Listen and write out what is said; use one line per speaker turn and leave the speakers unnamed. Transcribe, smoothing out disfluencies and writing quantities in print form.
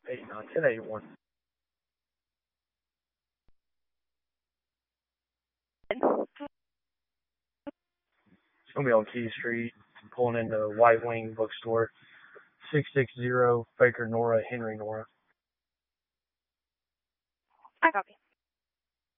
89 1081. It's going to be on Key Street, pulling into White Wing Bookstore, 660 Baker Nora, Henry Nora.
I copy.